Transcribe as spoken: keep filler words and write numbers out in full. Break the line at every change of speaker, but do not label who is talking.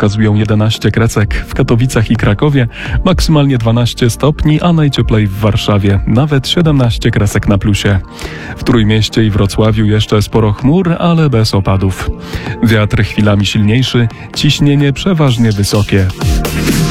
pokazują jedenaście kresek. W Katowicach i Krakowie maksymalnie dwanaście stopni, a najcieplej w Warszawie nawet siedemnaście kresek na plusie. W Trójmieście i Wrocławiu jeszcze sporo chmur, ale bez opadów. Wiatr chwilami silniejszy, ciśnienie przeważnie wysokie.